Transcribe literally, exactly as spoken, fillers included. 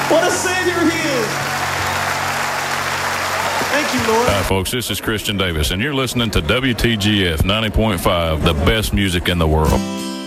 What a Savior he is. Thank you, Lord. Hi, folks. This is Christian Davis, and you're listening to W T G F ninety point five, the best music in the world.